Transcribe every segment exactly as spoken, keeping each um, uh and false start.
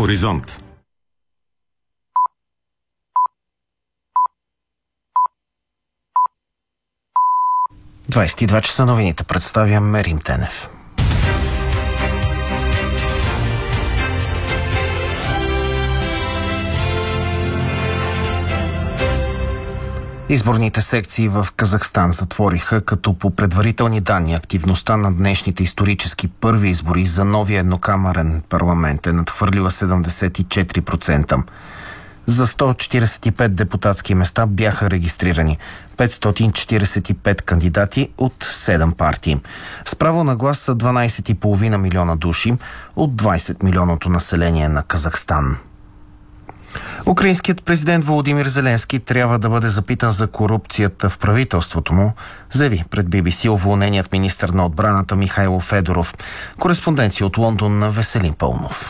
Хоризонт. двадесет и два часа новините представя Мерим Тенев. Изборните секции в Казахстан затвориха, като по предварителни данни активността на днешните исторически първи избори за новия еднокамерен парламент е надхвърлила седемдесет и четири процента. За сто четиридесет и пет депутатски места бяха регистрирани петстотин четиридесет и пет кандидати от седем партии. С право на глас са дванадесет и цяло и пет милиона души от двадесет милионното население на Казахстан. Украинският президент Володимир Зеленски трябва да бъде запитан за корупцията в правителството му, заяви пред Би Би Си уволненият министър на отбраната Михайло Федоров. Кореспонденция от Лондон на Веселин Пълнов.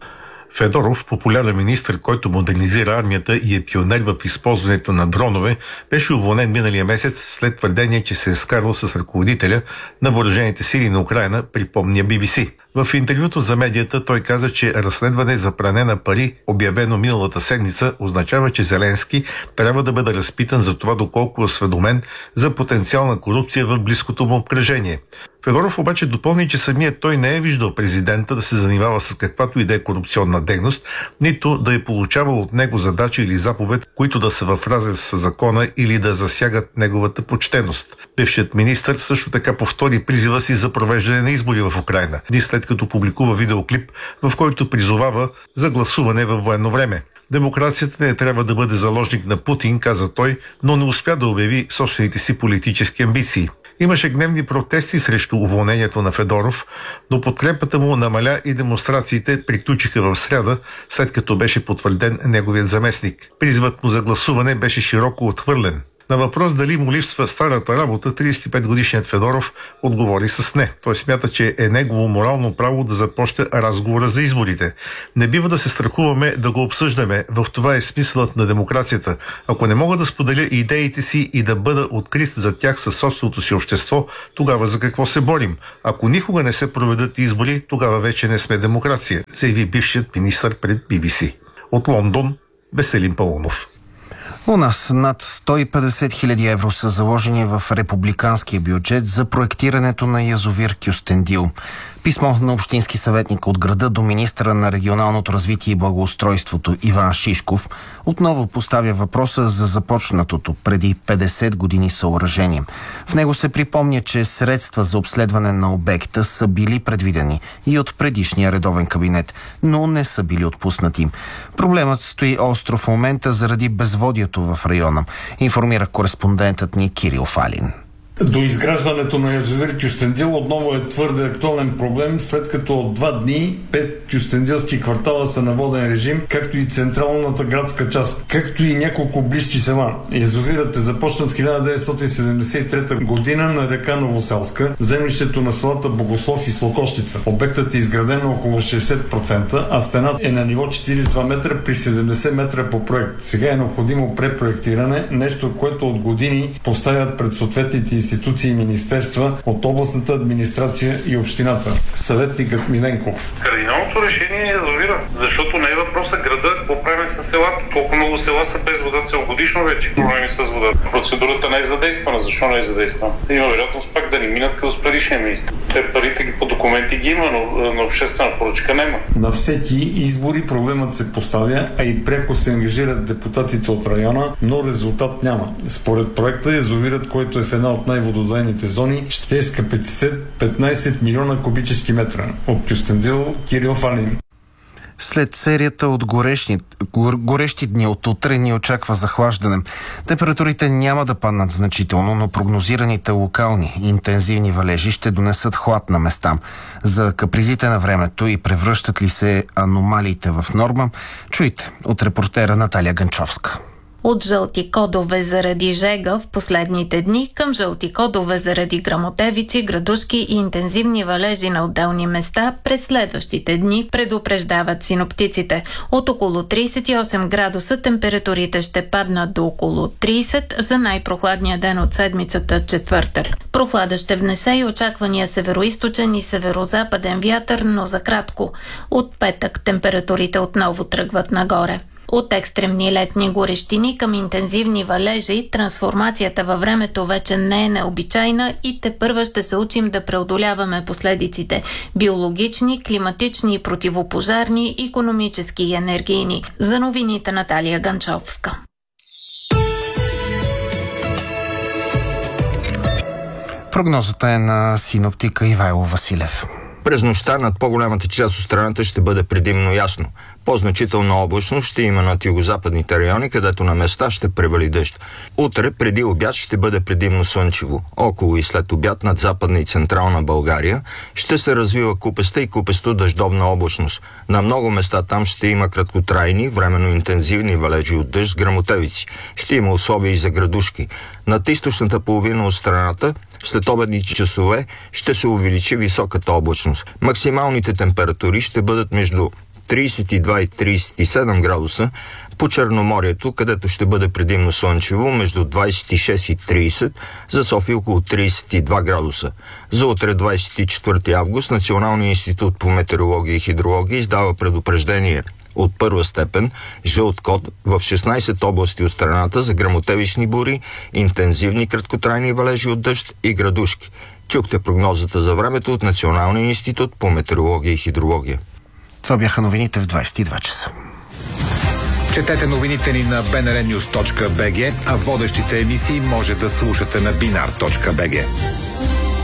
Федоров, популярен министър, който модернизира армията и е пионер в използването на дронове, беше уволнен миналия месец след твърдение, че се е скарал с ръководителя на въоръжените сили на Украйна, припомня Би Би Си. В интервюто за медията той каза, че разследване за пране на пари, обявено миналата седмица, означава, че Зеленски трябва да бъде разпитан за това доколко е осведомен за потенциална корупция в близкото му обкръжение. Федоров обаче допълни, че самият той не е виждал президента да се занимава с каквато и да е корупционна дейност, нито да е получавал от него задачи или заповед, които да са в разрез с закона или да засягат неговата почтеност. Бившият министър също така повтори призива си за провеждане на избори в Украйна, дни след като публикува видеоклип, в който призовава за гласуване във военно време. Демокрацията не трябва да бъде заложник на Путин, каза той, но не успя да обяви собствените си политически амбиции. Имаше гневни протести срещу уволнението на Федоров, но подкрепата му намаля и демонстрациите приключиха в сряда, след като беше потвърден неговият заместник. Призвът му за гласуване беше широко отхвърлен. На въпрос дали му липсва старата работа, тридесет и пет годишният Федоров отговори с не. Той смята, че е негово морално право да започне разговора за изборите. Не бива да се страхуваме да го обсъждаме. В това е смисълът на демокрацията. Ако не мога да споделя идеите си и да бъда открит за тях със собственото си общество, тогава за какво се борим? Ако никога не се проведат избори, тогава вече не сме демокрация, заяви бившият министър пред Би Би Си. От Лондон, Веселин Пълнов. У нас над сто и петдесет хиляди евро са заложени в републиканския бюджет за проектирането на язовир Кюстендил. Писмо на общински съветник от града до министъра на регионалното развитие и благоустройството Иван Шишков отново поставя въпроса за започнатото преди петдесет години съоръжение. В него се припомня, че средства за обследване на обекта са били предвидени и от предишния редовен кабинет, но не са били отпуснати. Проблемът стои остро в момента заради безводието в района, информира кореспондентът ни Кирил Фалин. До изграждането на язовир Кюстендил отново е твърде актуален проблем, след като от два дни пет кюстендилски квартала са на воден режим, както и централната градска част, както и няколко близки села. Язовирът е започнат в хиляда деветстотин седемдесет и трета година на река Новоселска, в землището на селата Богослов и Слокощица. Обектът е изграден на около шейсет процента, а стената е на ниво четиридесет и два метра при седемдесет метра по проект. Сега е необходимо препроектиране, нещо, което от години поставят пред съответните институции и министерства от областната администрация и общината. Съветникът Миленков. Кардиналното решение е язовира, защото не е въпросът града, какво правим с селата. Колко много села са без вода целогодишно вече. Проблеми с вода. Процедурата не е задействана. Защо не е задействана? Има вероятност пак да ни минат като с предишния министр. Те парите по документи ги има, но на обществена поръчка няма. На всеки избори проблемът се поставя, а и пряко се ангажират депутатите от района, но резултат няма. Според проекта язовирът, който е в една от най-вододайните зони, ще е с капацитет петнадесет милиона кубически метра. От Кюстендил, Кирил Фалин. След серията от горещи, горещи дни от утре ни очаква захлаждане. Температурите няма да паднат значително, но прогнозираните локални интензивни валежи ще донесат хлад на места. За капризите на времето и превръщат ли се аномалиите в норма, чуйте от репортера Наталия Ганчовска. От жълти кодове заради жега в последните дни към жълти кодове заради гръмотевици, градушки и интензивни валежи на отделни места през следващите дни, предупреждават синоптиците. От около трийсет и осем градуса температурите ще паднат до около трийсет за най-прохладния ден от седмицата четвъртък. Прохлада ще внесе и очаквания североизточен и северозападен вятър, но за кратко. От петък температурите отново тръгват нагоре. От екстремни летни горещини към интензивни валежи, трансформацията във времето вече не е необичайна и тепърва ще се учим да преодоляваме последиците – биологични, климатични и противопожарни, икономически и енергийни. За новините Наталия Ганчовска. Прогнозата е на синоптика Ивайло Василев. През нощта над по-голямата част от страната ще бъде предимно ясно. По-значителна облачност ще има над югозападните райони, където на места ще превали дъжд. Утре преди обяд ще бъде предимно слънчево. Около и след обяд над Западна и Централна България ще се развива купеста и купесто дъждовна облачност. На много места там ще има краткотрайни, временно интензивни валежи от дъжд с гръмотевици. Ще има условия и за градушки. Над източната половина от страната след обедните часове ще се увеличи високата облачност. Максималните температури ще бъдат между трийсет и два и трийсет и седем градуса, по Черноморието, където ще бъде предимно слънчево, между двайсет и шест и трийсет, за София около трийсет и два градуса. За утре, двайсет и четвърти август, Националният институт по метеорология и хидрология издава предупреждение от първа степен, жълт код в шестнайсет области от страната за гръмотевични бури, интензивни краткотрайни валежи от дъжд и градушки. Чухте прогнозата за времето от Националния институт по метеорология и хидрология. Това бяха новините в двайсет и два часа. Четете новините ни на би ен ар нюз точка би джи, а водещите емисии може да слушате на бинар точка би джи.